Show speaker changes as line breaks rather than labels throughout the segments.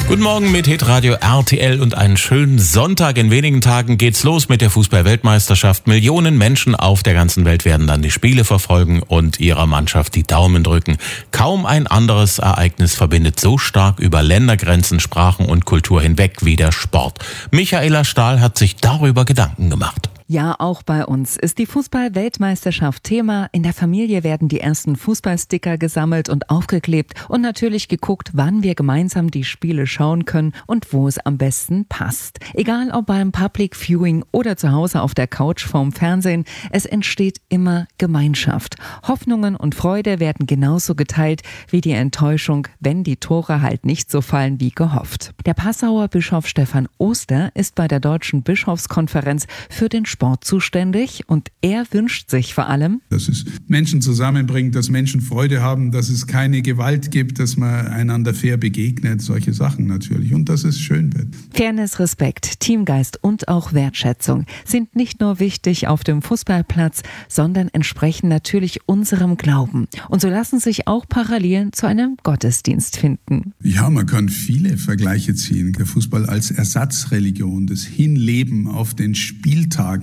Guten Morgen mit Hitradio RTL und einen schönen Sonntag. In wenigen Tagen geht's los mit der Fußball-Weltmeisterschaft. Millionen Menschen auf der ganzen Welt werden dann die Spiele verfolgen und ihrer Mannschaft die Daumen drücken. Kaum ein anderes Ereignis verbindet so stark über Ländergrenzen, Sprachen und Kultur hinweg wie der Sport. Michaela Stahl hat sich darüber Gedanken gemacht.
Ja, auch bei uns ist die Fußball-Weltmeisterschaft Thema. In der Familie werden die ersten Fußballsticker gesammelt und aufgeklebt und natürlich geguckt, wann wir gemeinsam die Spiele schauen können und wo es am besten passt. Egal ob beim Public Viewing oder zu Hause auf der Couch vorm Fernsehen, es entsteht immer Gemeinschaft. Hoffnungen und Freude werden genauso geteilt wie die Enttäuschung, wenn die Tore halt nicht so fallen wie gehofft. Der Passauer Bischof Stefan Oster ist bei der Deutschen Bischofskonferenz für den Sport zuständig und er wünscht sich vor allem,
dass es Menschen zusammenbringt, dass Menschen Freude haben, dass es keine Gewalt gibt, dass man einander fair begegnet, solche Sachen natürlich und dass es schön wird.
Fairness, Respekt, Teamgeist und auch Wertschätzung sind nicht nur wichtig auf dem Fußballplatz, sondern entsprechen natürlich unserem Glauben. Und so lassen sich auch Parallelen zu einem Gottesdienst finden.
Ja, man kann viele Vergleiche ziehen. Der Fußball als Ersatzreligion, das Hinleben auf den Spieltag.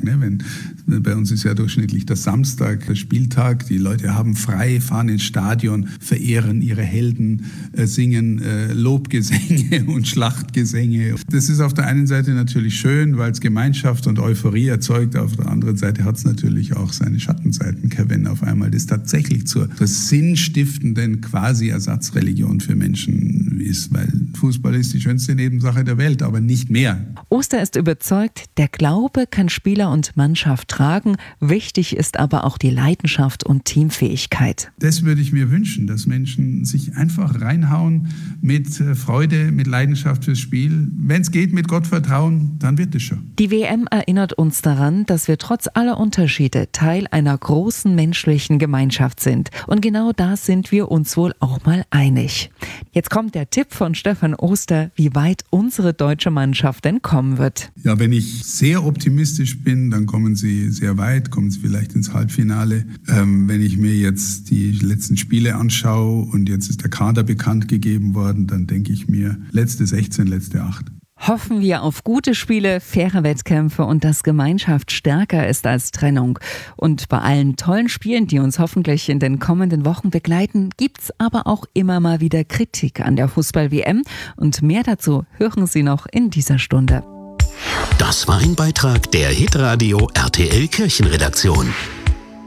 Bei uns ist ja durchschnittlich der Samstag der Spieltag. Die Leute haben frei, fahren ins Stadion, verehren ihre Helden, singen Lobgesänge und Schlachtgesänge. Das ist auf der einen Seite natürlich schön, weil es Gemeinschaft und Euphorie erzeugt. Auf der anderen Seite hat es natürlich auch seine Schattenseiten, wenn auf einmal das tatsächlich zur sinnstiftenden quasi Ersatzreligion für Menschen ist. Weil Fußball ist die schönste Nebensache der Welt, aber nicht mehr.
Oster ist überzeugt, der Glaube kann Spieler und Mannschaft tragen. Wichtig ist aber auch die Leidenschaft und Teamfähigkeit.
Das würde ich mir wünschen, dass Menschen sich einfach reinhauen mit Freude, mit Leidenschaft fürs Spiel. Wenn es geht, mit Gottvertrauen, dann wird es schon.
Die WM erinnert uns daran, dass wir trotz aller Unterschiede Teil einer großen menschlichen Gemeinschaft sind. Und genau da sind wir uns wohl auch mal einig. Jetzt kommt der Tipp von Stefan Oster, wie weit unsere deutsche Mannschaft denn kommen wird.
Ja, wenn ich sehr optimistisch bin, dann kommen sie sehr weit, kommen sie vielleicht ins Halbfinale. Wenn ich mir jetzt die letzten Spiele anschaue und jetzt ist der Kader bekannt gegeben worden, dann denke ich mir, letzte 16, letzte 8.
Hoffen wir auf gute Spiele, faire Wettkämpfe und dass Gemeinschaft stärker ist als Trennung. Und bei allen tollen Spielen, die uns hoffentlich in den kommenden Wochen begleiten, gibt's aber auch immer mal wieder Kritik an der Fußball-WM. Und mehr dazu hören Sie noch in dieser Stunde.
Das war ein Beitrag der Hitradio RTL Kirchenredaktion.